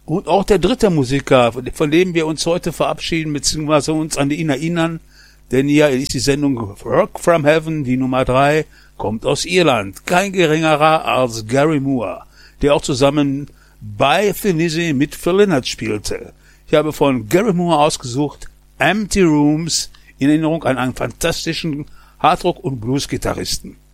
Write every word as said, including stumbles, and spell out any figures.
Und auch der dritte Musiker, von dem wir uns heute verabschieden, beziehungsweise uns an ihn erinnern, denn hier ist die Sendung Rock from Heaven, die Nummer drei, kommt aus Irland. Kein geringerer als Gary Moore, der auch zusammen bei Thin Lizzy mit Phil Lynott spielte. Ich habe von Gary Moore ausgesucht Empty Rooms in Erinnerung an einen fantastischen Hardrock- und Blues-Gitarristen.